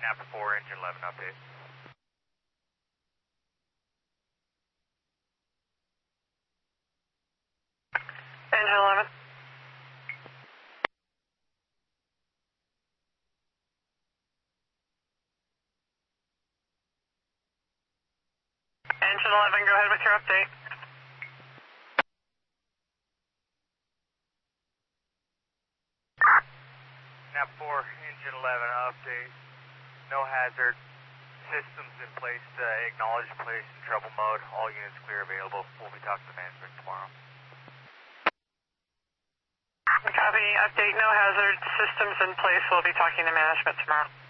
Napa 4, engine 11 update. Engine 11. Engine 11, go ahead with your update. Napa 4, engine 11 update. No hazard. Systems in place to acknowledge place in trouble mode. All units clear available. We'll be talking to management tomorrow. Copy. Update. No hazard. Systems in place. We'll be talking to management tomorrow.